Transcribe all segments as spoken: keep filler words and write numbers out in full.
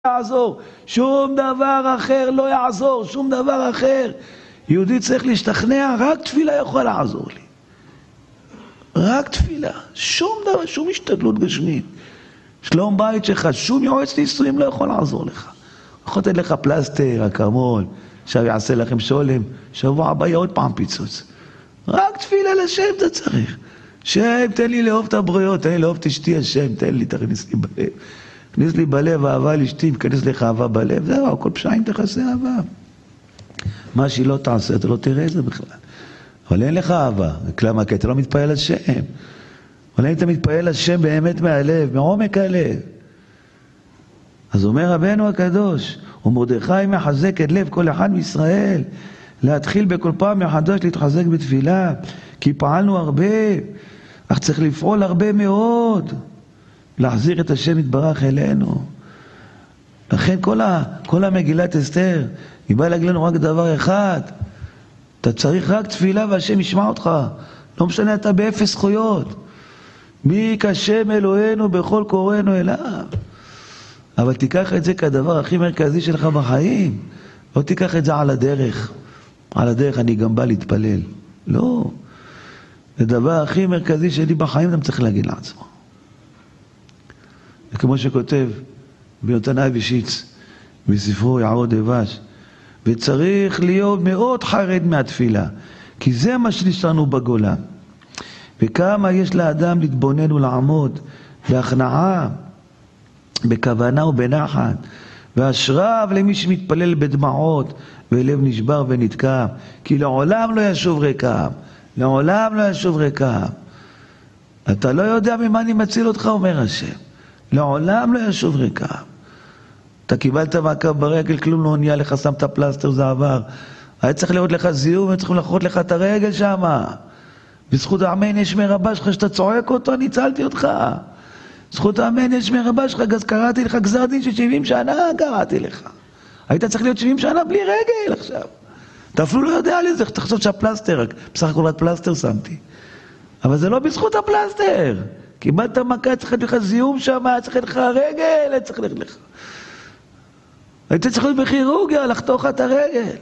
יעזור, שום דבר אחר לא יעזור, שום דבר אחר. יהודי צריך להשתכנע, רק תפילה יכול לעזור לי. רק תפילה, שום דבר, שום השתדלות גשמית. שלום בית שלך, שום יועץ נישואים לא יכול לעזור לך. יכול לתת לך פלסטר, אקמול, עכשיו יעשה לכם שולם, שבוע הבא יהיה עוד פעם פיצוץ. רק תפילה לשם אתה צריך. שם, תן לי לאהוב את הבריות, תן לי לאהוב את אשתי השם, תן לי, תכניס לי בלב. תכניס לי בלב אהבה לאשתי, תכניס לך אהבה בלב, זהו, כל פשעים תכסה אהבה. מה שהיא לא תעשה, אתה לא תראה את זה בכלל. אבל אין לך אהבה, למה? כי אתה לא מתפעל השם. אבל אם אתה מתפעל השם באמת מהלב, מעומק הלב. אז אומר רבנו הקדוש, ומרדכי מחזק את לב כל אחד מישראל, להתחיל בכל פעם מחדש להתחזק בתפילה, כי פעלנו הרבה, אך צריך לפעול הרבה מאוד, להחזיר את השם יתברך אלינו. לכן כל, ה, כל המגילת אסתר, היא באה להגיד לנו רק דבר אחד, אתה צריך רק תפילה והשם ישמע אותך, לא משנה אתה באפס זכויות, מי כשם אלוהינו בכל קוראינו אליו. אבל תיקח את זה כדבר הכי מרכזי שלך בחיים, לא תיקח את זה על הדרך, על הדרך אני גם בא להתפלל, לא, זה דבר הכי מרכזי שלי בחיים, אתה צריך להגיד לעצמו. וכמו שכותב ביונתן אייבשיץ בספרו יערות דבש, וצריך להיות מאוד חרד מהתפילה, כי זה מה שנשארנו בגולה. וכמה יש לאדם להתבונן ולעמוד בהכנעה, בכוונה ובנחת, ואשריו למי שמתפלל בדמעות ולב נשבר ונתקע, כי לעולם לא ישוב ריקם, לעולם לא ישוב ריקם. אתה לא יודע ממה אני מציל אותך, אומר השם, לעולם לא ישוב ריקם. אתה קיבלת מעקב ברגל, כלום לא נהיה לך, שמת פלסטר, זה עבר. היה צריך לראות לך זיהום, הם צריכים לחרות לך את הרגל שם. בזכות האמן יש מרבה שלך, שאתה צועק אותו, אני הצלתי אותך. בזכות האמן יש מרבה שלך, אז קראתי לך גזר דין של שבעים שנה, קראתי לך. היית צריך להיות שבעים שנה בלי רגל עכשיו. אתה אפילו לא יודע לזה, תחשוב שהפלסטר, בסך הכל רק פלסטר שמתי. אבל זה לא בזכות הפלסטר. קיבלת מכה, צריך לך זיהום שם, צריך לך רגל, צריך לך. היית צריך להיות בכירורגיה, לחתוך את הרגל.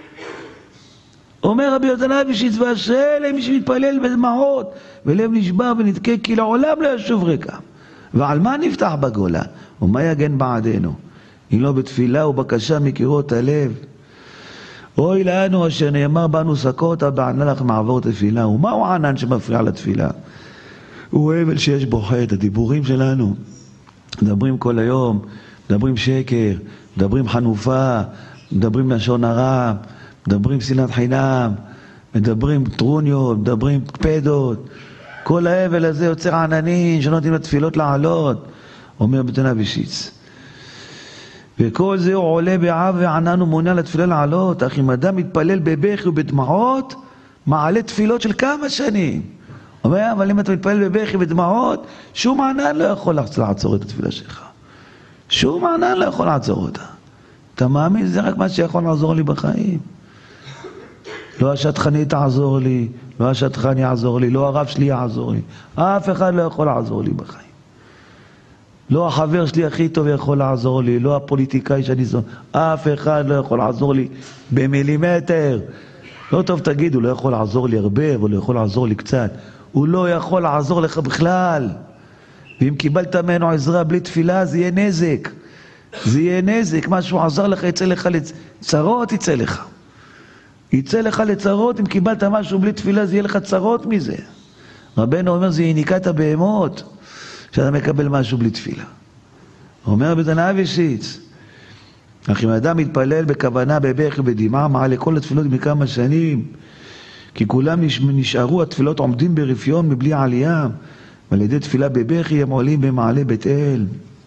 אומר רבי יונתן אייבשיץ, ואשרי למי שמתפלל בדמעות, ולב נשבר ונתקע, כי לעולם לא ישוב ריקם. ועל מה נפתח בגולה? ומה יגן בעדנו? אם לא בתפילה ובקשה מקירות הלב. אוי לנו אשר נאמר בנו סקות, בענה לך מעבור תפילה. ומהו הענן שמפריע לתפילה? הוא אבל שיש בו חטא, הדיבורים שלנו. מדברים כל היום, מדברים שקר, מדברים חנופה, מדברים לשון הרע, מדברים שנאת חינם, מדברים טרוניות, מדברים פדות. כל האבל הזה יוצר עננים שנותנים לתפילות לעלות, אומר ביונתן אייבשיץ. וכל זה הוא עולה בעב וענן ומונע לתפילה לעלות, אך אם אדם מתפלל בבכי ובדמעות, מעלה תפילות של כמה שנים. אומר, אבל אם אתה מתפלל בבכי ובדמעות, שום ענן לא יכול לעצור את התפילה שלך. שום ענן לא יכול לעצור אותה. אתה מאמין, זה רק מה שיכול לעזור לי בחיים. לא השטחני תעזור לי, לא השטחני יעזור לי, לא הרב שלי יעזור לי. אף אחד לא יכול לעזור לי בחיים. לא החבר שלי הכי טוב יכול לעזור לי, לא הפוליטיקאי שאני זו. אף אחד לא יכול לעזור לי במילימטר. לא טוב תגיד, הוא לא יכול לעזור לי הרבה, אבל הוא יכול לעזור לי קצת. הוא לא יכול לעזור לך בכלל. ואם קיבלת ממנו עזרה בלי תפילה, זה יהיה נזק. זה יהיה נזק. מה שהוא עזר לך, יצא לך לצרות, יצא לך. יצא לך לצרות, אם קיבלת משהו בלי תפילה, זה יהיה לך צרות מזה. רבנו אומר, זה יניקת הבהמות, שאתה מקבל משהו בלי תפילה. אומר ביונתן אייבשיץ, אך אם אדם מתפלל בכוונה, בבכי ובדמעה, מעלה כל התפילות מכמה שנים, כי כולם נשארו, התפילות עומדים ברפיון מבלי עלייה, ועל ידי תפילה בבכי הם עולים במעלה בית אל.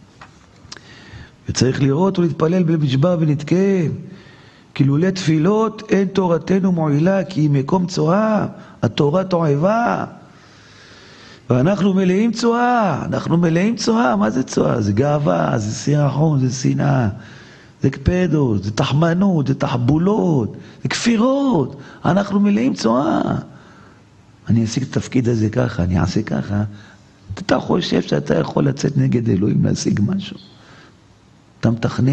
וצריך לראות ולהתפלל בלב נשבר ונתקע, כי לולא תפילות אין תורתנו מועילה, כי היא מקום צועה, התורה תועבה. ואנחנו מלאים צועה, אנחנו מלאים צועה. מה זה צועה? זה גאווה, זה סירחון, זה שנאה, זה קפדות, זה תחמנות, זה תחבולות, זה כפירות. אנחנו מלאים צועה. אני אעשה את התפקיד הזה ככה, אני אעשה ככה. אתה חושב שאתה יכול לצאת נגד אלוהים להשיג משהו? אתה מתכנן.